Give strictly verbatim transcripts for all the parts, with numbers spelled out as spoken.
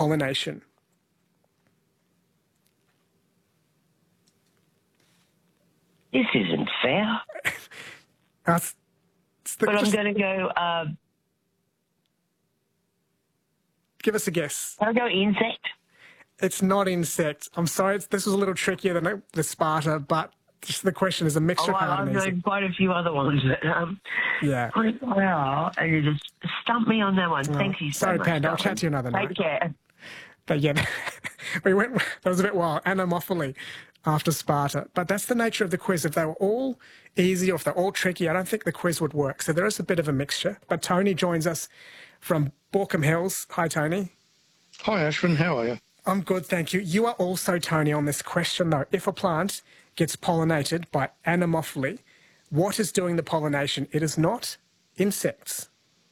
pollination? This isn't fair. That's, it's the, but I'm just going to go... Uh, give us a guess. I'll go insect. It's not insect. I'm sorry, it's, this was a little trickier than the Sparta, but just the question is a mixture oh, of hard I've and easy. known quite a few other ones. But, um, Yeah. Wow, and you just stumped me on that one. Oh, Thank you so sorry, much. Panda. I'll darling. chat to you another Take night. care. But yeah, we went, that was a bit wild. Anemophily after Sparta. But that's the nature of the quiz. If they were all easy or if they're all tricky, I don't think the quiz would work. So there is a bit of a mixture. But Tony joins us from Borkham Hills. Hi, Tony. Hi, Ashwin. How are you? I'm good, thank you. You are also, Tony, on this question, though. If a plant gets pollinated by anemophily, what is doing the pollination? It is not insects.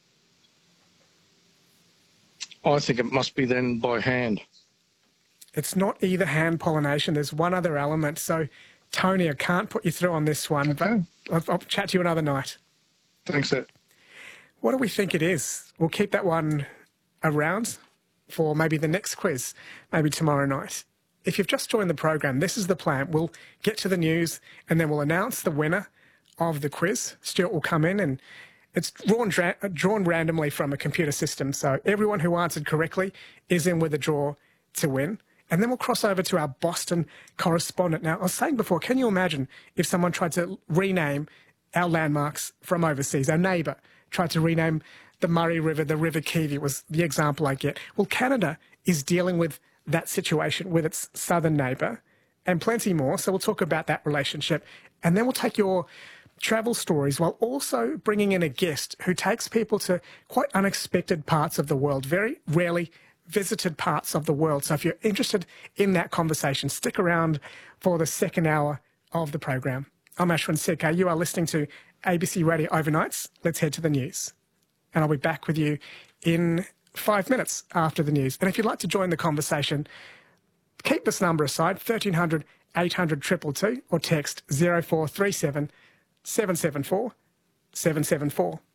I think it must be then by hand. It's not either hand pollination. There's one other element. So, Tony, I can't put you through on this one, Okay. but I'll, I'll chat to you another night. Thanks, Ed. What do we think it is? We'll keep that one around for maybe the next quiz, maybe tomorrow night. If you've just joined the program, this is the plan. We'll get to the news and then we'll announce the winner of the quiz. Stuart will come in and it's drawn, drawn randomly from a computer system. So everyone who answered correctly is in with a draw to win. And then we'll cross over to our Boston correspondent. Now, I was saying before, can you imagine if someone tried to rename our landmarks from overseas? Our neighbour tried to rename the Murray River, the River Keevy was the example I get. Well, Canada is dealing with that situation with its southern neighbour and plenty more. So we'll talk about that relationship. And then we'll take your travel stories while also bringing in a guest who takes people to quite unexpected parts of the world, very rarely visited parts of the world. So if you're interested in that conversation, stick around for the second hour of the program. I'm Ashwin Sekhar. You are listening to A B C Radio Overnights. Let's head to the news. And I'll be back with you in five minutes after the news. And if you'd like to join the conversation, keep this number aside, thirteen hundred, eight hundred, two two two, or text zero four three seven, seven seven four, seven seven four.